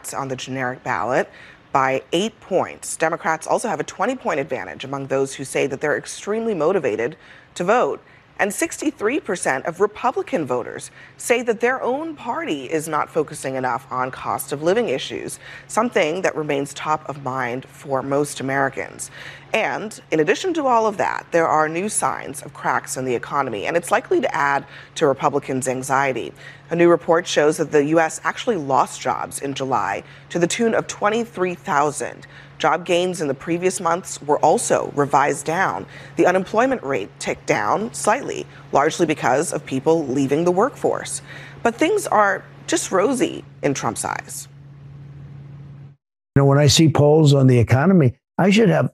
Democrats on the generic ballot by 8 points. Democrats also have a 20-point advantage among those who say that they're extremely motivated to vote. And 63% of Republican voters say that their own party is not focusing enough on cost of living issues, something that remains top of mind for most Americans. And in addition to all of that, there are new signs of cracks in the economy, and it's likely to add to Republicans' anxiety. A new report shows that the U.S. actually lost jobs in July to the tune of 23,000. Job gains in the previous months were also revised down. The unemployment rate ticked down slightly, largely because of people leaving the workforce. But things are just rosy in Trump's eyes. You know, when I see polls on the economy, I should have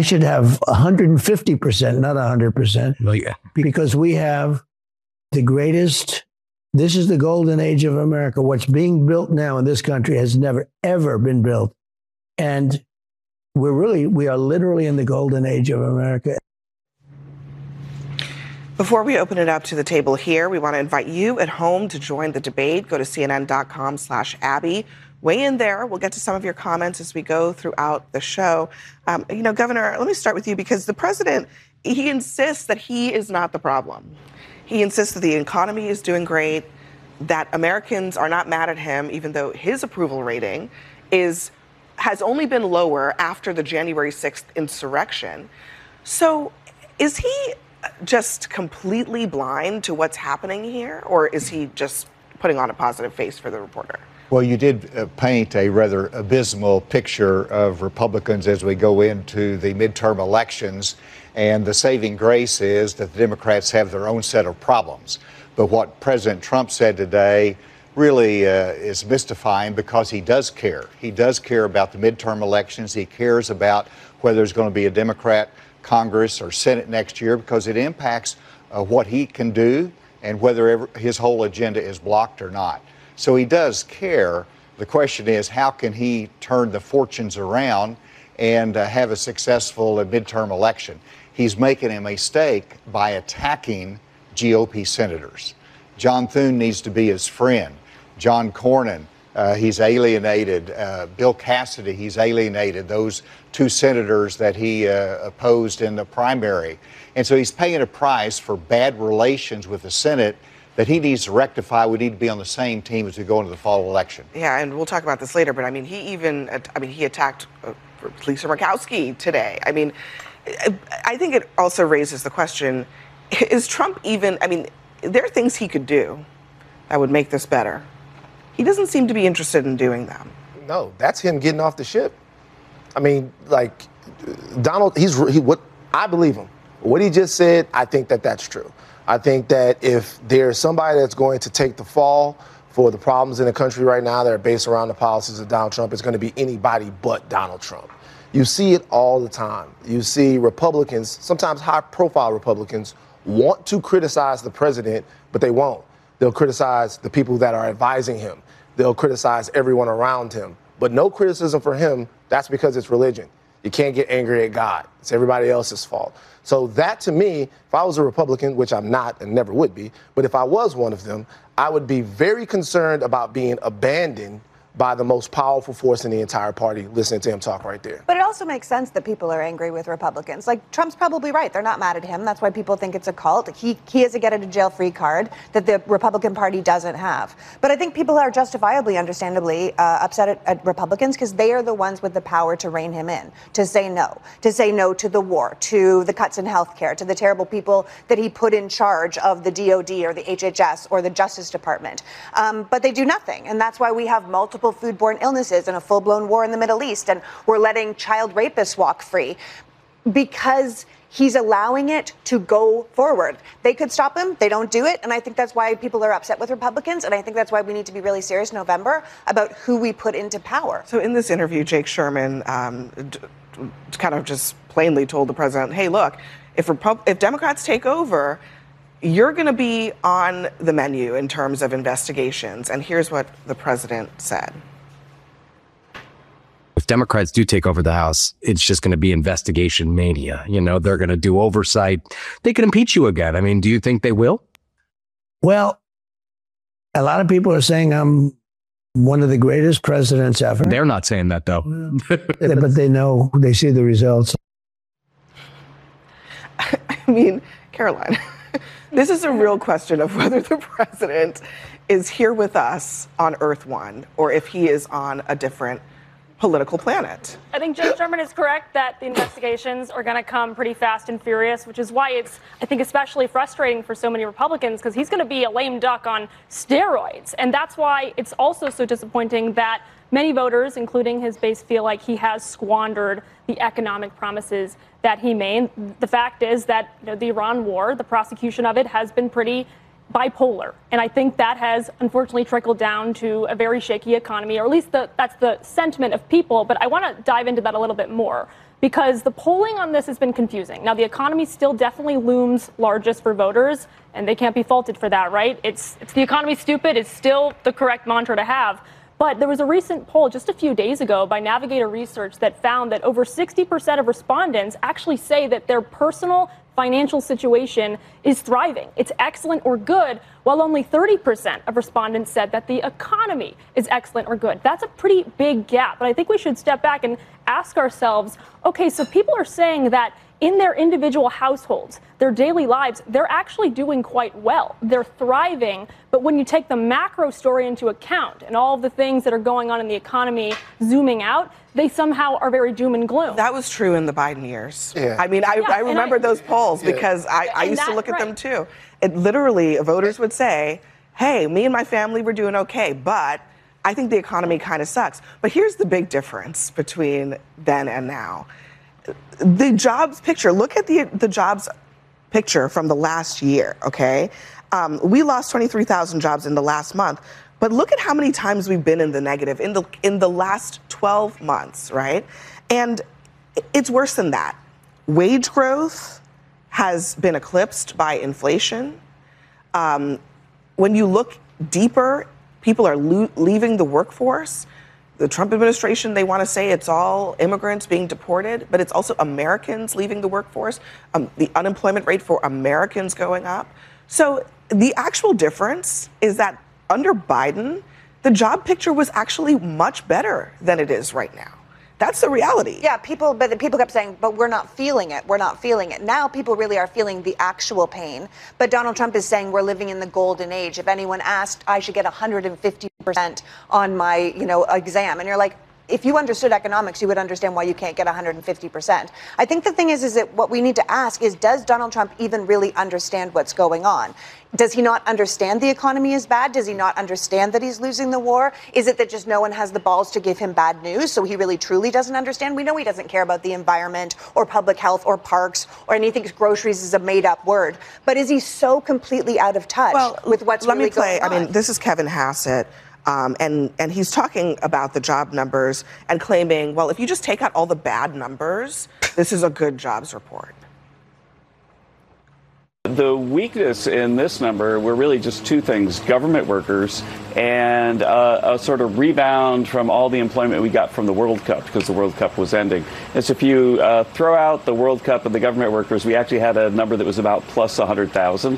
150%, not 100%, well, yeah. Because we have the greatest. This is the golden age of America. What's being built now in this country has never, ever been built. And we are literally in the golden age of America. Before we open it up to the table here, we want to invite you at home to join the debate. Go to CNN.com/Abby. Weigh in there. We'll get to some of your comments as we go throughout the show. Governor, let me start with you because the president, he insists that he is not the problem. He insists that the economy is doing great, that Americans are not mad at him, even though his approval rating has only been lower after the January 6th insurrection. So is he just completely blind to what's happening here, or is he just putting on a positive face for the reporter? Well, you did paint a rather abysmal picture of Republicans as we go into the midterm elections, and the saving grace is that the Democrats have their own set of problems. But what President Trump said today really is mystifying because he does care. He does care about the midterm elections. He cares about whether there's going to be a Democrat Congress or Senate next year because it impacts what he can do and whether his whole agenda is blocked or not. So he does care. The question is, how can he turn the fortunes around and have a successful midterm election? He's making a mistake by attacking GOP senators. John Thune needs to be his friend. John Cornyn, he's alienated. Bill Cassidy, he's alienated. Those two senators that he opposed in the primary. And so he's paying a price for bad relations with the Senate that he needs to rectify. We need to be on the same team as we go into the fall election. Yeah, and we'll talk about this later, but he attacked Lisa Murkowski today. I think it also raises the question, is Trump there are things he could do that would make this better. He doesn't seem to be interested in doing them. No, that's him getting off the ship. Donald, what I believe him. What he just said, I think that's true. I think that if there's somebody that's going to take the fall for the problems in the country right now that are based around the policies of Donald Trump, it's going to be anybody but Donald Trump. You see it all the time. You see Republicans, sometimes high-profile Republicans, want to criticize the president, but they won't. They'll criticize the people that are advising him. They'll criticize everyone around him. But no criticism for him, that's because it's religion. You can't get angry at God. It's everybody else's fault. So that, to me, if I was a Republican, which I'm not and never would be, but if I was one of them, I would be very concerned about being abandoned by the most powerful force in the entire party, listening to him talk right there. But it also makes sense that people are angry with Republicans. Like, Trump's probably right. They're not mad at him. That's why people think it's a cult. He has a get-out-of-jail-free card that the Republican Party doesn't have. But I think people are justifiably, understandably, upset at Republicans because they are the ones with the power to rein him in, to say no to the war, to the cuts in health care, to the terrible people that he put in charge of the DOD or the HHS or the Justice Department. But they do nothing. And that's why we have multiple foodborne illnesses and a full-blown war in the Middle East, and we're letting child rapists walk free because he's allowing it to go forward. They could stop him. They don't do it. And I think that's why people are upset with Republicans. And I think that's why we need to be really serious in November about who we put into power. So in this interview, Jake Sherman kind of just plainly told the president, hey, look, if Democrats take over, you're going to be on the menu in terms of investigations. And here's what the president said. If Democrats do take over the House, it's just going to be investigation mania. They're going to do oversight. They could impeach you again. Do you think they will? Well, a lot of people are saying I'm one of the greatest presidents ever. They're not saying that, though. But they know, they see the results. I mean, Caroline, this is a real question of whether the president is here with us on Earth One or if he is on a different political planet. I think Judge Sherman is correct that the investigations are going to come pretty fast and furious, which is why it's, I think, especially frustrating for so many Republicans, because he's going to be a lame duck on steroids. And that's why it's also so disappointing that many voters, including his base, feel like he has squandered the economic promises that he made. The fact is that the Iran war, the prosecution of it, has been pretty bipolar. And I think that has unfortunately trickled down to a very shaky economy, or at least that's the sentiment of people. But I want to dive into that a little bit more, because the polling on this has been confusing. Now, the economy still definitely looms largest for voters, and they can't be faulted for that, right? It's the economy stupid. It's still the correct mantra to have. But there was a recent poll just a few days ago by Navigator Research that found that over 60% of respondents actually say that their personal financial situation is thriving. It's excellent or good, while only 30% of respondents said that the economy is excellent or good. That's a pretty big gap. But I think we should step back and ask ourselves, okay, so people are saying that in their individual households, their daily lives, they're actually doing quite well. They're thriving. But when you take the macro story into account and all of the things that are going on in the economy zooming out, they somehow are very doom and gloom. That was true in the Biden years. Yeah. I mean, I remember those polls because I used to look at them too. It literally, voters would say, hey, me and my family were doing okay, but I think the economy kind of sucks. But here's the big difference between then and now. The jobs picture, look at the jobs picture from the last year, okay? We lost 23,000 jobs in the last month, but look at how many times we've been in the negative in the last 12 months, right? And it's worse than that. Wage growth has been eclipsed by inflation. When you look deeper, people are leaving the workforce. The Trump administration, they want to say it's all immigrants being deported, but it's also Americans leaving the workforce, the unemployment rate for Americans going up. So the actual difference is that under Biden, the job picture was actually much better than it is right now. That's the reality. Yeah, people kept saying, but we're not feeling it. We're not feeling it. Now people really are feeling the actual pain. But Donald Trump is saying we're living in the golden age. If anyone asked, I should get 150% on my, exam. And you're like, if you understood economics, you would understand why you can't get 150%. I think the thing is that what we need to ask is, does Donald Trump even really understand what's going on? Does he not understand the economy is bad? Does he not understand that he's losing the war? Is it that just no one has the balls to give him bad news, so he really truly doesn't understand? We know he doesn't care about the environment or public health or parks or anything. Groceries is a made-up word. But is he so completely out of touch with what's really going on? I mean, this is Kevin Hassett. And he's talking about the job numbers and claiming, well, if you just take out all the bad numbers, this is a good jobs report. The weakness in this number were really just two things: government workers and a sort of rebound from all the employment we got from the World Cup, because the World Cup was ending. And so if you throw out the World Cup and the government workers, we actually had a number that was about plus 100,000.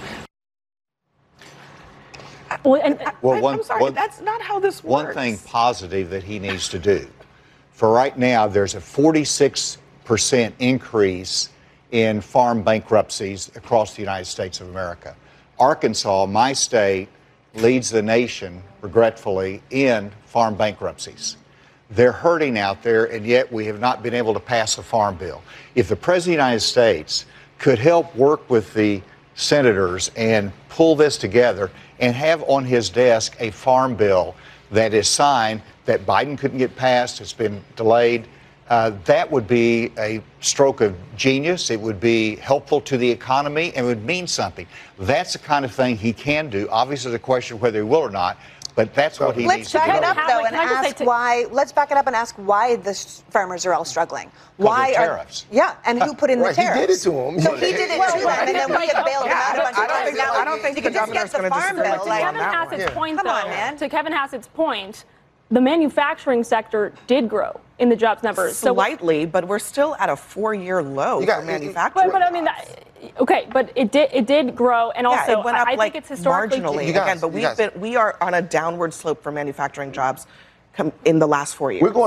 I'm sorry, that's not how this works. One thing positive that he needs to do. For right now, there's a 46% increase in farm bankruptcies across the United States of America. Arkansas, my state, leads the nation, regretfully, in farm bankruptcies. They're hurting out there, and yet we have not been able to pass a farm bill. If the President of the United States could help work with the senators and pull this together and have on his desk a farm bill that is signed, that Biden couldn't get passed, it's been delayed, that would be a stroke of genius. It would be helpful to the economy and would mean something. That's the kind of thing he can do. Obviously, the question of whether he will or not, but that's what he needs to do. Let's back it up, though, and ask why. Let's back it up and ask why the farmers are all struggling. Why are tariffs? Yeah, and who put in the tariffs? He did it to him. So he did it to them, and then we have bailed him out a bunch of times. I don't think the governor's going to disagree with you on that one. To Kevin Hassett's point, the manufacturing sector did grow in the jobs numbers. Slightly, but we're still at a 4-year low for manufacturing. But I mean, Okay, but it did grow, and also yeah, it went up I like think it's historically marginally You guys, again. But we are on a downward slope for manufacturing jobs in the last 4 years. We're going